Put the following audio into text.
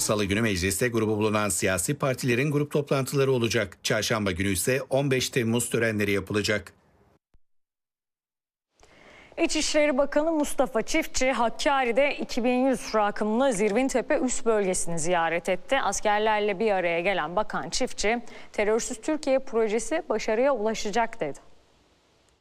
Salı günü mecliste grubu bulunan siyasi partilerin grup toplantıları olacak. Çarşamba günü ise 15 Temmuz törenleri yapılacak. İçişleri Bakanı Mustafa Çiftçi, Hakkari'de 2100 rakımlı Zirvintepe üst bölgesini ziyaret etti. Askerlerle bir araya gelen Bakan Çiftçi, terörsüz Türkiye projesi başarıya ulaşacak dedi.